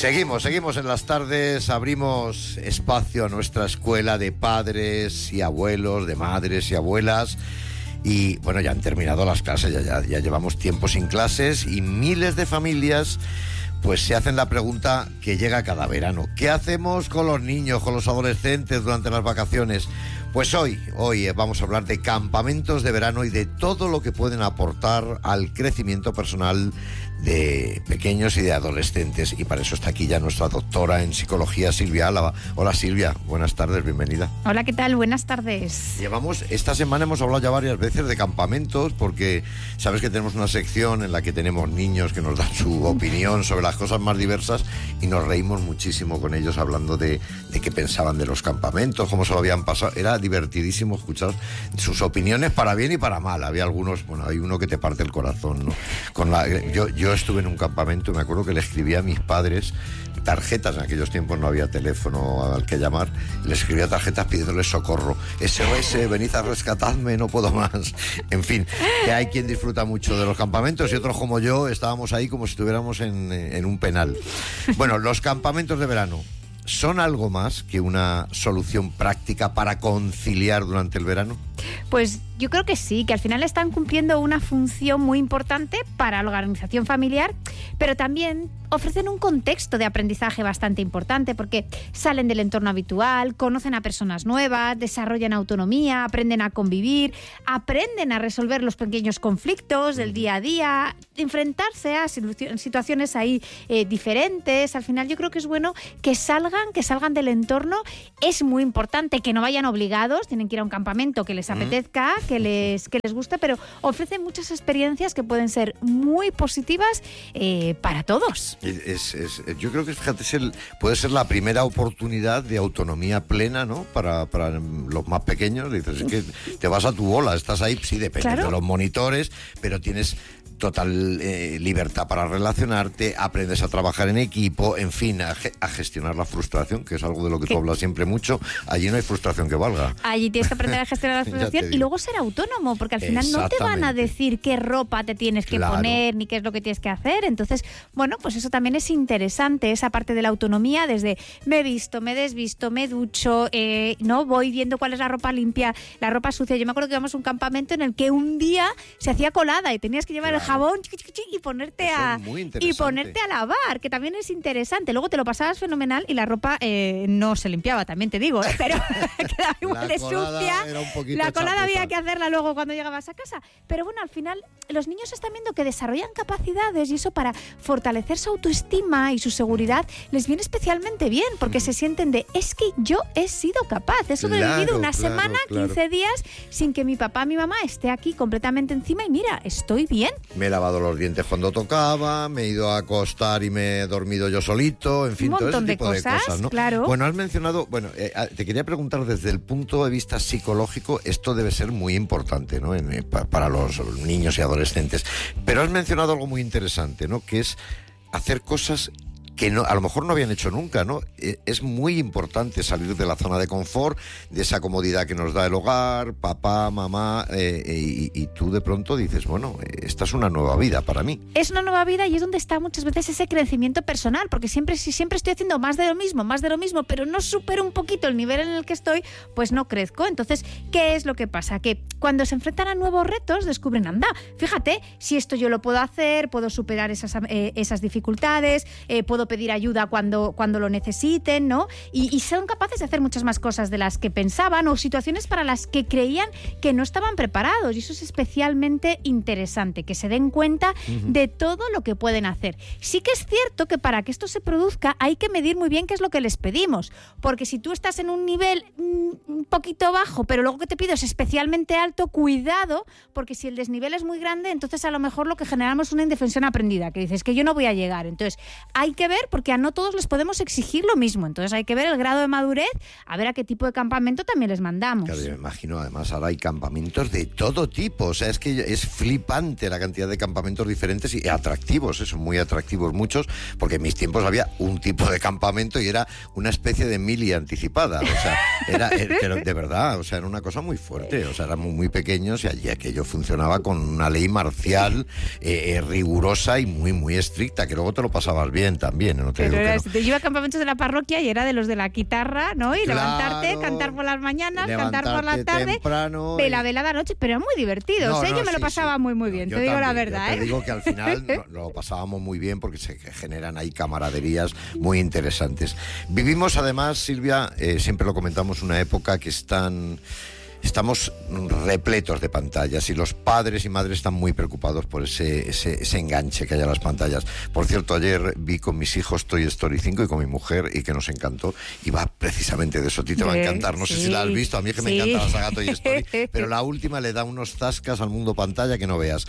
Seguimos en las tardes, abrimos espacio a nuestra escuela de padres y abuelos, de madres y abuelas. Y bueno, ya han terminado las clases, ya llevamos tiempo sin clases y miles de familias pues se hacen la pregunta que llega cada verano. ¿Qué hacemos con los niños, con los adolescentes durante las vacaciones? Pues hoy vamos a hablar de campamentos de verano y de todo lo que pueden aportar al crecimiento personal de pequeños y de adolescentes. Y para eso está aquí ya nuestra doctora en psicología, Silvia Álava. Hola Silvia, buenas tardes, bienvenida. Hola, ¿qué tal? Buenas tardes. Esta semana hemos hablado ya varias veces de campamentos, porque sabes que tenemos una sección en la que tenemos niños que nos dan su opinión sobre las cosas más diversas y nos reímos muchísimo con ellos hablando de qué pensaban de los campamentos, cómo se lo habían pasado. Era divertidísimo escuchar sus opiniones para bien y para mal. Había algunos, hay uno que te parte el corazón, ¿no? Yo estuve en un campamento y me acuerdo que le escribía a mis padres tarjetas, en aquellos tiempos no había teléfono al que llamar, le escribía tarjetas pidiéndoles socorro, SOS, venid a rescatarme, no puedo más. En fin, que hay quien disfruta mucho de los campamentos y otros como yo estábamos ahí como si estuviéramos en un penal. Bueno, los campamentos de verano ¿son algo más que una solución práctica para conciliar durante el verano? Pues yo creo que sí, que al final están cumpliendo una función muy importante para la organización familiar, pero también ofrecen un contexto de aprendizaje bastante importante porque salen del entorno habitual, conocen a personas nuevas, desarrollan autonomía, aprenden a convivir, aprenden a resolver los pequeños conflictos del día a día, enfrentarse a situaciones ahí diferentes. Al final yo creo que es bueno que salgan del entorno. Es muy importante que no vayan obligados, tienen que ir a un campamento que les apetezca, que les guste, pero ofrecen muchas experiencias que pueden ser muy positivas para todos. Yo creo que, fíjate, puede ser la primera oportunidad de autonomía plena, ¿no? Para los más pequeños. Dices, es que te vas a tu bola, estás ahí, sí, depende Claro. de los monitores, pero tienes total libertad para relacionarte, aprendes a trabajar en equipo, en fin, a gestionar la frustración, que es algo de lo que tú hablas siempre mucho. Allí no hay frustración que valga. Allí tienes que aprender a gestionar la frustración y luego ser autónomo, porque al final no te van a decir qué ropa te tienes que poner ni qué es lo que tienes que hacer. Entonces, bueno, pues eso también es interesante, esa parte de la autonomía, desde me visto, me desvisto, me ducho, no voy viendo cuál es la ropa limpia, la ropa sucia. Yo me acuerdo que íbamos a un campamento en el que un día se hacía colada y tenías que llevar el jabón y ponerte a lavar, que también es interesante. Luego te lo pasabas fenomenal y la ropa no se limpiaba, también te digo, pero quedaba igual de sucia. La colada había que hacerla luego cuando llegabas a casa. Pero bueno, al final los niños están viendo que desarrollan capacidades y eso, para fortalecer su autoestima y su seguridad, les viene especialmente bien, porque se sienten es que yo he sido capaz, he sobrevivido una semana, 15 días sin que mi papá, mi mamá esté aquí completamente encima y mira, estoy bien. Me he lavado los dientes cuando tocaba, me he ido a acostar y me he dormido yo solito, en fin, todo ese tipo de cosas, ¿no? Claro. Bueno, has mencionado, te quería preguntar desde el punto de vista psicológico, esto debe ser muy importante, ¿no? Para los niños y adolescentes. Pero has mencionado algo muy interesante, ¿no? Que es hacer cosas que a lo mejor no habían hecho nunca, ¿no? Es muy importante salir de la zona de confort, de esa comodidad que nos da el hogar, papá, mamá, y tú de pronto dices, bueno, esta es una nueva vida para mí. Es una nueva vida y es donde está muchas veces ese crecimiento personal, porque si siempre estoy haciendo más de lo mismo, pero no supero un poquito el nivel en el que estoy, pues no crezco. Entonces, ¿qué es lo que pasa? Que cuando se enfrentan a nuevos retos, descubren, anda, fíjate, si esto yo lo puedo hacer, puedo superar esas dificultades, puedo pedir ayuda cuando lo necesiten, ¿no? Y son capaces de hacer muchas más cosas de las que pensaban, o situaciones para las que creían que no estaban preparados, y eso es especialmente interesante, que se den cuenta de todo lo que pueden hacer. Sí que es cierto que para que esto se produzca hay que medir muy bien qué es lo que les pedimos, porque si tú estás en un nivel un poquito bajo, pero luego que te pido es especialmente alto, cuidado, porque si el desnivel es muy grande, entonces a lo mejor lo que generamos es una indefensión aprendida, que dices que yo no voy a llegar. Entonces hay que ver, porque a no todos les podemos exigir lo mismo. Entonces hay que ver el grado de madurez, a ver a qué tipo de campamento también les mandamos. Claro, yo me imagino, además ahora hay campamentos de todo tipo. O sea, es que es flipante la cantidad de campamentos diferentes y atractivos, son muy atractivos muchos, porque en mis tiempos había un tipo de campamento y era una especie de mili anticipada. O sea, pero de verdad, o sea, era una cosa muy fuerte. O sea, éramos muy pequeños y allí aquello funcionaba con una ley marcial rigurosa y muy, muy estricta, que luego te lo pasabas bien también. también, no te digo que no. Yo iba a campamentos de la parroquia y era de los de la guitarra, ¿no? Y Claro, levantarte, cantar por las mañanas, cantar por la tarde, temprano, vela de noche, pero era muy divertido. Yo me lo pasaba muy bien, te digo la verdad. Te digo que al final lo pasábamos muy bien porque se generan ahí camaraderías muy interesantes. Vivimos además, Silvia, siempre lo comentamos, una época que estamos repletos de pantallas y los padres y madres están muy preocupados por ese enganche que hay a las pantallas. Por cierto, ayer vi con mis hijos Toy Story 5 y con mi mujer y que nos encantó, y va precisamente de eso. A ti te va a encantar, no sé si la has visto, a mí es que me encanta la saga Toy Story, pero la última le da unos zascas al mundo pantalla que no veas.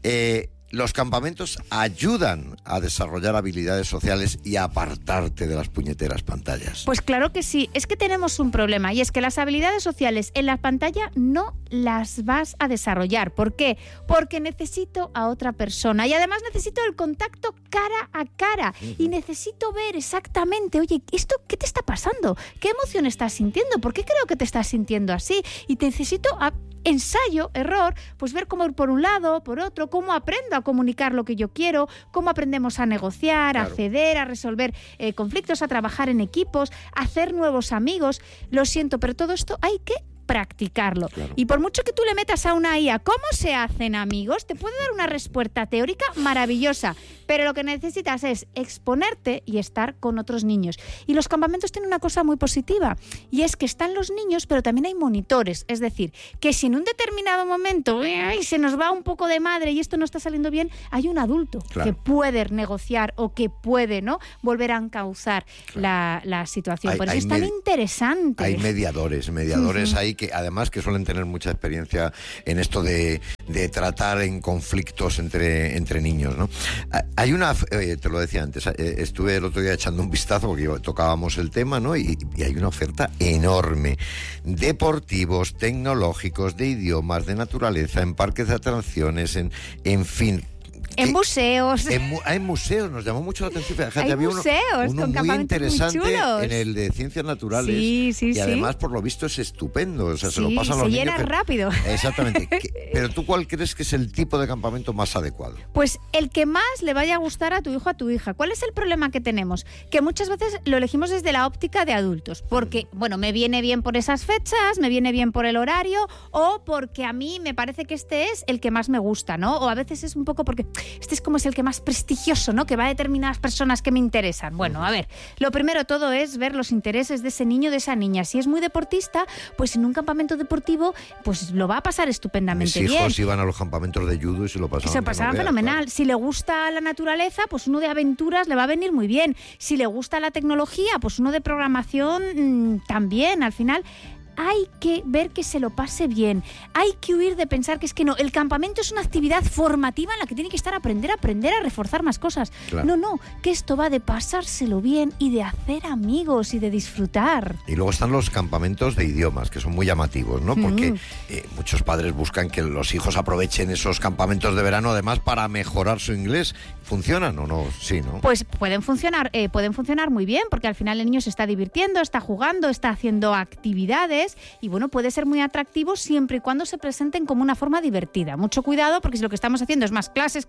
Los campamentos ayudan a desarrollar habilidades sociales y a apartarte de las puñeteras pantallas. Pues claro que sí. Es que tenemos un problema y es que las habilidades sociales en la pantalla no las vas a desarrollar. ¿Por qué? Porque necesito a otra persona y además necesito el contacto cara a cara y necesito ver exactamente, oye, ¿esto qué te está pasando? ¿Qué emoción estás sintiendo? ¿Por qué creo que te estás sintiendo así? Y te necesito ensayo, error, pues ver cómo ir por un lado, por otro, cómo aprendo a comunicar lo que yo quiero, cómo aprendemos a negociar, a ceder, a resolver conflictos, a trabajar en equipos, a hacer nuevos amigos. Lo siento, pero todo esto hay que practicarlo. Claro. Y por mucho que tú le metas a una IA cómo se hacen amigos, te puede dar una respuesta teórica maravillosa, pero lo que necesitas es exponerte y estar con otros niños. Y los campamentos tienen una cosa muy positiva, y es que están los niños, pero también hay monitores. Es decir, que si en un determinado momento se nos va un poco de madre y esto no está saliendo bien, hay un adulto que puede negociar o que puede, ¿no?, volver a encauzar la situación. Por eso es tan interesante. Hay mediadores ahí que además que suelen tener mucha experiencia en esto de tratar en conflictos entre niños, ¿no? Hay una, te lo decía antes, estuve el otro día echando un vistazo porque tocábamos el tema, ¿no? Y hay una oferta enorme, deportivos, tecnológicos, de idiomas, de naturaleza, en parques de atracciones, en fin. En museos. Hay museos, nos llamó mucho la atención. Fíjate, hay había museos uno con muy interesante muy chulos. En el de Ciencias Naturales. Sí, además, por lo visto, es estupendo. O sea, se lo pasan los niños. Se llena rápido. Exactamente. Pero ¿tú cuál crees que es el tipo de campamento más adecuado? Pues el que más le vaya a gustar a tu hijo o a tu hija. ¿Cuál es el problema que tenemos? Que muchas veces lo elegimos desde la óptica de adultos. Porque, bueno, me viene bien por esas fechas, me viene bien por el horario, o porque a mí me parece que este es el que más me gusta, ¿no? O a veces es un poco porque este es como es el que más prestigioso, ¿no?, que va a determinadas personas que me interesan. Bueno, a ver, lo primero de todo es ver los intereses de ese niño, de esa niña. Si es muy deportista, pues en un campamento deportivo, pues lo va a pasar estupendamente bien. Mis hijos iban a los campamentos de judo y se lo pasaban fenomenal. Claro. Si le gusta la naturaleza, pues uno de aventuras le va a venir muy bien. Si le gusta la tecnología, pues uno de programación también. Al final hay que ver que se lo pase bien. Hay que huir de pensar que es que no. El campamento es una actividad formativa en la que tiene que estar aprender a reforzar más cosas. Claro. No, que esto va de pasárselo bien y de hacer amigos y de disfrutar. Y luego están los campamentos de idiomas, que son muy llamativos, ¿no? Porque muchos padres buscan que los hijos aprovechen esos campamentos de verano, además, para mejorar su inglés. ¿Funcionan o no? Sí, ¿no? Pues pueden funcionar muy bien, porque al final el niño se está divirtiendo, está jugando, está haciendo actividades. Y bueno, puede ser muy atractivo siempre y cuando se presenten como una forma divertida. Mucho cuidado, porque si lo que estamos haciendo es más clases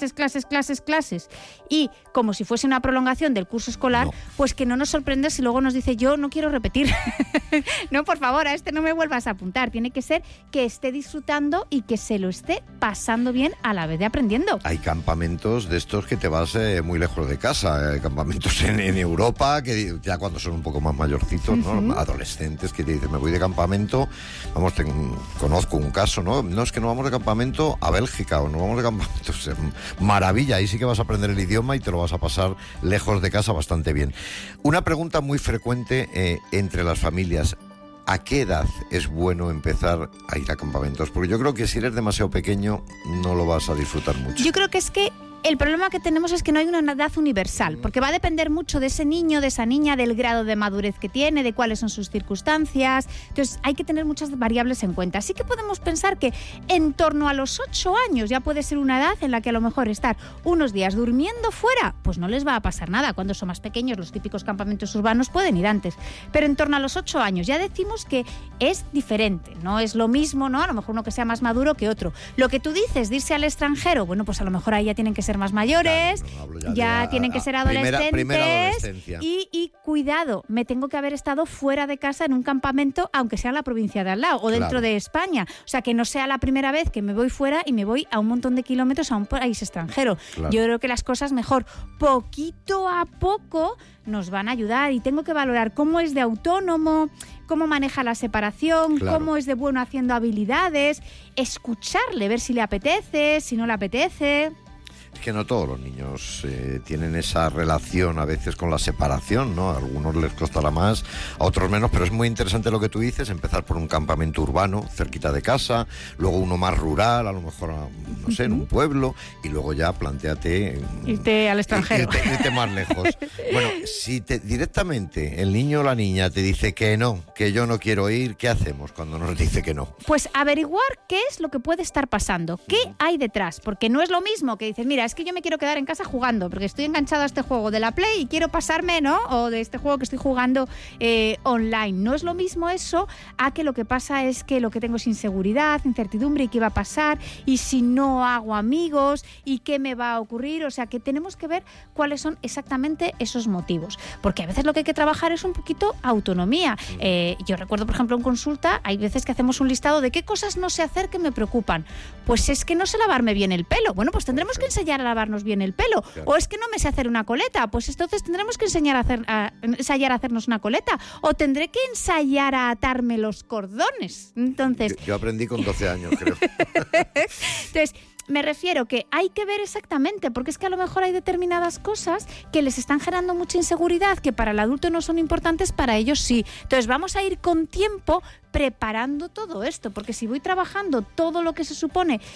y como si fuese una prolongación del curso escolar, pues que no nos sorprenda si luego nos dice yo no quiero repetir. No, por favor, a este no me vuelvas a apuntar. Tiene que ser que esté disfrutando y que se lo esté pasando bien a la vez de aprendiendo. Hay campamentos de estos que te vas muy lejos de casa. Hay campamentos en Europa que ya cuando son un poco más mayorcitos, ¿no? Adolescentes que te dicen me voy de campamento, conozco un caso, ¿no? No, es que nos vamos de campamento a Bélgica o nos vamos de campamento, maravilla, ahí sí que vas a aprender el idioma y te lo vas a pasar lejos de casa bastante bien. Una pregunta muy frecuente entre las familias: ¿a qué edad es bueno empezar a ir a campamentos? Porque yo creo que si eres demasiado pequeño no lo vas a disfrutar mucho. Yo creo que es que el problema que tenemos es que no hay una edad universal, porque va a depender mucho de ese niño, de esa niña, del grado de madurez que tiene, de cuáles son sus circunstancias. Entonces hay que tener muchas variables en cuenta. Así que podemos pensar que en torno a los 8 años ya puede ser una edad en la que a lo mejor estar unos días durmiendo fuera, pues no les va a pasar nada. Cuando son más pequeños, los típicos campamentos urbanos pueden ir antes. Pero en torno a los 8 años ya decimos que es diferente, no es lo mismo, ¿no? A lo mejor uno que sea más maduro que otro. Lo que tú dices de irse al extranjero, bueno, pues a lo mejor ahí ya tienen que ser más mayores, Claro, no hablo ya tienen que ser adolescentes. Primera adolescencia. Y cuidado, me tengo que haber estado fuera de casa en un campamento, aunque sea en la provincia de al lado o dentro Claro. de España. O sea, que no sea la primera vez que me voy fuera y me voy a un montón de kilómetros a un país extranjero. Claro. Yo creo que las cosas mejor, poquito a poco, nos van a ayudar, y tengo que valorar cómo es de autónomo, cómo maneja la separación, Claro. cómo es de bueno haciendo habilidades, escucharle, ver si le apetece, si no le apetece. Es que no todos los niños tienen esa relación a veces con la separación, ¿no? A algunos les costará más, a otros menos, pero es muy interesante lo que tú dices, empezar por un campamento urbano, cerquita de casa, luego uno más rural, a lo mejor, no sé, en un pueblo, y luego ya plantéate... Irte al extranjero. Irte más lejos. Bueno, si directamente el niño o la niña te dice que no, que yo no quiero ir, ¿qué hacemos cuando nos dice que no? Pues averiguar qué es lo que puede estar pasando, qué hay detrás, porque no es lo mismo que dices, mira, es que yo me quiero quedar en casa jugando, porque estoy enganchado a este juego de la Play y quiero pasarme, ¿no? O de este juego que estoy jugando online. No es lo mismo eso a que lo que pasa es que lo que tengo es inseguridad, incertidumbre y qué va a pasar, y si no hago amigos, y qué me va a ocurrir. O sea, que tenemos que ver cuáles son exactamente esos motivos, porque a veces lo que hay que trabajar es un poquito autonomía. Yo recuerdo, por ejemplo, en consulta, hay veces que hacemos un listado de qué cosas no sé hacer que me preocupan. Pues es que no sé lavarme bien el pelo. Bueno, pues tendremos que enseñar a lavarnos bien el pelo. Claro. O es que no me sé hacer una coleta. Pues entonces tendremos que ensayar a hacernos una coleta. O tendré que ensayar a atarme los cordones. Entonces, Yo aprendí con 12 años, creo. entonces, me refiero que hay que ver exactamente, porque es que a lo mejor hay determinadas cosas que les están generando mucha inseguridad, que para el adulto no son importantes, para ellos sí. Entonces vamos a ir con tiempo preparando todo esto, porque si voy trabajando todo lo que se supone